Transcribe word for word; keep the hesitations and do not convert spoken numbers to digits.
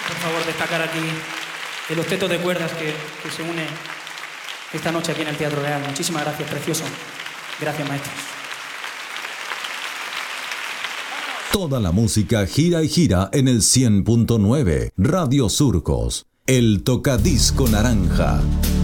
Por favor, destacar aquí el octeto de cuerdas que, que se une esta noche aquí en el Teatro Real. Muchísimas gracias, precioso. Gracias, maestros. Toda la música gira y gira en el cien punto nueve. Radio Surcos, el tocadisco naranja.